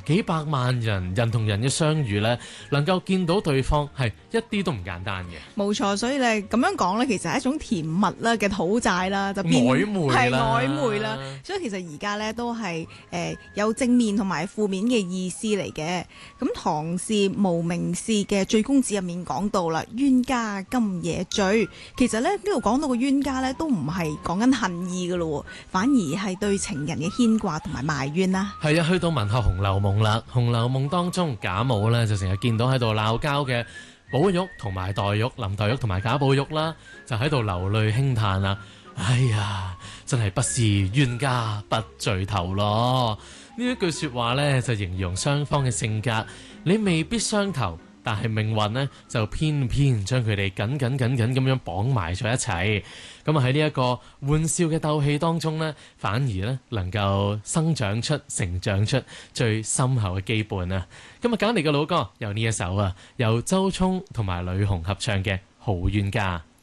幾百萬人同人嘅相遇呢，能夠見到對方係一啲都唔簡單嘅。 冇錯，所以咧咁樣講咧，其實係一種甜蜜啦嘅討債啦，就變曖昧啦， 係曖昧啦。所以其實而家咧都係有正面同埋負面嘅意思嚟嘅。咁唐氏無名氏嘅醉公子入面講到啦，冤家今夜醉。其實咧呢度講到個冤家咧，都唔係講緊恨意噶咯，反而係對情人嘅牽掛同埋埋怨啦。 係啊，去到文學《紅樓夢》啦，《紅樓夢》當中賈母咧就成日見到喺度鬧交嘅寶玉同埋黛玉，林黛玉同埋賈寶玉啦，就喺度流淚輕嘆啦。哎呀，真係不是冤家不聚頭咯！呢一句說話咧就形容雙方嘅性格，你未必相投，但係命運呢，就偏偏將佢哋緊咁樣綁埋咗一齊。咁啊喺呢一個玩笑嘅鬥氣當中呢，反而呢能夠成長出最深厚嘅羈絆啊！今日揀嚟嘅老歌有呢一首啊，由周聰同埋呂紅合唱嘅《好冤家》。